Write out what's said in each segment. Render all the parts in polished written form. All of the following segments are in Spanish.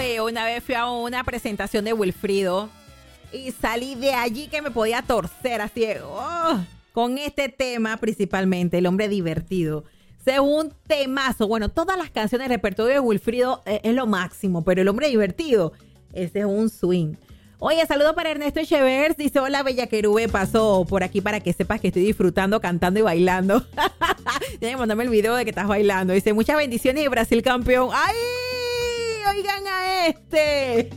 que una vez fui a una presentación de Wilfrido y salí de allí que me podía torcer así, con este tema principalmente, el hombre divertido. Es un temazo. Bueno, todas las canciones del repertorio de Wilfrido es lo máximo, pero el hombre divertido, ese es un swing. Oye, saludo para Ernesto Echevers. Dice, hola, Bella Querube, paso por aquí para que sepas que estoy disfrutando, cantando y bailando. Tienes que mandarme el video de que estás bailando. Dice, muchas bendiciones y Brasil campeón. ¡Ay! Oigan a este.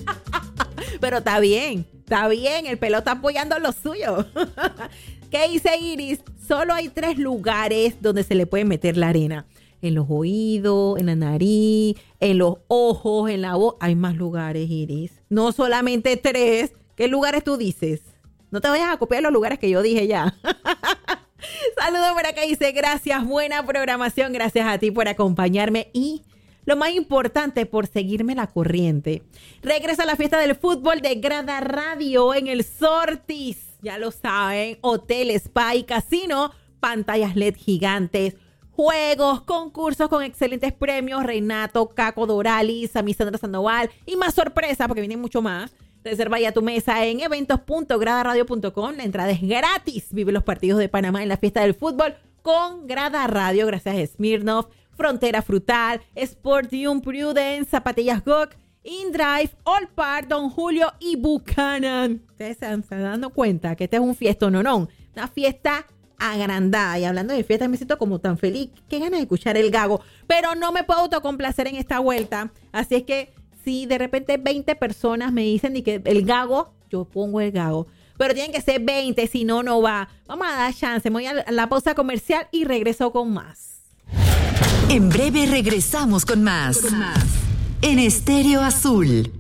Pero está bien, el pelo está apoyando lo suyo. ¿Qué dice Iris? Solo hay 3 lugares donde se le puede meter la arena. En los oídos, en la nariz, en los ojos, en la voz. Hay más lugares, Iris. No solamente 3. ¿Qué lugares tú dices? No te vayas a copiar los lugares que yo dije ya. Saludos por acá. Dice, gracias, buena programación. Gracias a ti por acompañarme y, lo más importante, por seguirme la corriente. Regresa a la fiesta del fútbol de Grada Radio en el Sortis. Ya lo saben, hotel, spa y casino, pantallas LED gigantes, juegos, concursos con excelentes premios, Renato, Caco Doralis, a mi Sandra Sandoval y más sorpresa porque viene mucho más. Reserva ya tu mesa en eventos.gradaradio.com. La entrada es gratis. Vive los partidos de Panamá en la fiesta del fútbol con Grada Radio. Gracias a Smirnoff, Frontera Frutal, Sportium Prudence, Zapatillas Gok, InDrive, All Park, Don Julio y Buchanan. Ustedes se están dando cuenta que este es un fiestón, no, una fiesta agrandada. Y hablando de fiesta, me siento como tan feliz. Qué ganas de escuchar el Gago. Pero no me puedo autocomplacer en esta vuelta. Así es que si de repente 20 personas me dicen y que el Gago, yo pongo el Gago. Pero tienen que ser 20, si no, no va. Vamos a dar chance. Me voy a la pausa comercial y regreso con más. En breve regresamos con más. En Estéreo Azul.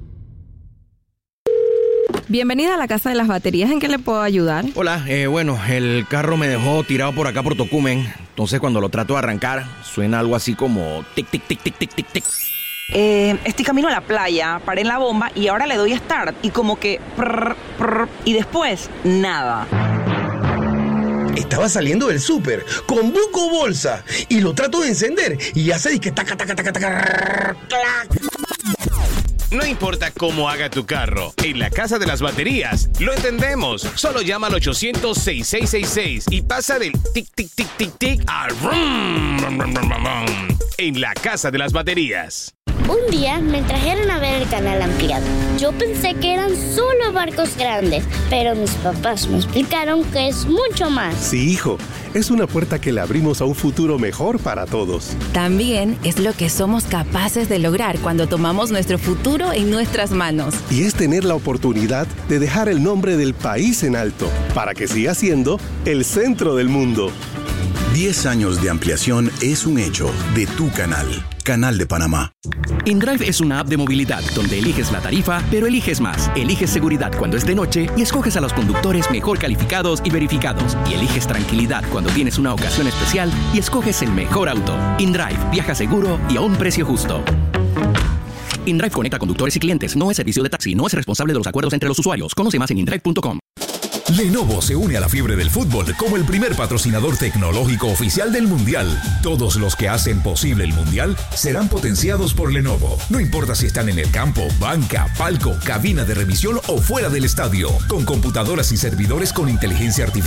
Bienvenida a la Casa de las Baterías. ¿En qué le puedo ayudar? Hola, bueno, el carro me dejó tirado por acá por Tocumen. Entonces cuando lo trato de arrancar, suena algo así como tic, tic, tic, tic, tic, tic, tic. Estoy camino a la playa, paré en la bomba y ahora le doy start y como que prr, prr, y después nada. Estaba saliendo del súper con Buco Bolsa y lo trato de encender y hace disque taca, taca, taca, taca, clac. No importa cómo haga tu carro, en la Casa de las Baterías lo entendemos. Solo llama al 800-6666 y pasa del tic, tic, tic, tic, tic al rum, rum, rum, rum, rum, en la Casa de las Baterías. Un día me trajeron a ver el canal ampliado. Yo pensé que eran solo barcos grandes, pero mis papás me explicaron que es mucho más. Sí, hijo, es una puerta que le abrimos a un futuro mejor para todos. También es lo que somos capaces de lograr cuando tomamos nuestro futuro en nuestras manos. Y es tener la oportunidad de dejar el nombre del país en alto, para que siga siendo el centro del mundo. 10 años de ampliación es un hecho de tu canal. Canal de Panamá. InDrive es una app de movilidad donde eliges la tarifa, pero eliges más. Eliges seguridad cuando es de noche y escoges a los conductores mejor calificados y verificados. Y eliges tranquilidad cuando tienes una ocasión especial y escoges el mejor auto. InDrive, viaja seguro y a un precio justo. InDrive conecta conductores y clientes. No es servicio de taxi. No es responsable de los acuerdos entre los usuarios. Conoce más en indrive.com. Lenovo se une a la fiebre del fútbol como el primer patrocinador tecnológico oficial del Mundial. Todos los que hacen posible el Mundial serán potenciados por Lenovo. No importa si están en el campo, banca, palco, cabina de revisión o fuera del estadio. Con computadoras y servidores con inteligencia artificial